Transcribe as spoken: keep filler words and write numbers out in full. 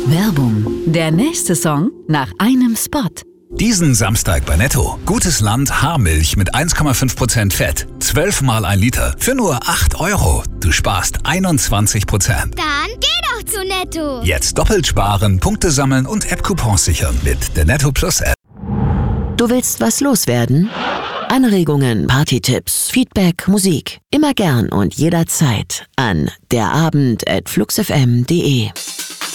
Werbung. Der nächste Song nach einem Spot. Diesen Samstag bei Netto. Gutes Land Haarmilch mit eins Komma fünf Prozent Fett. zwölf mal ein Liter für nur acht Euro. Du sparst einundzwanzig Prozent. Dann geh doch zu Netto. Jetzt doppelt sparen, Punkte sammeln und App-Coupons sichern mit der Netto Plus App. Du willst was loswerden? Anregungen, Partytipps, Feedback, Musik. Immer gern und jederzeit an derabend at fluxfm punkt de.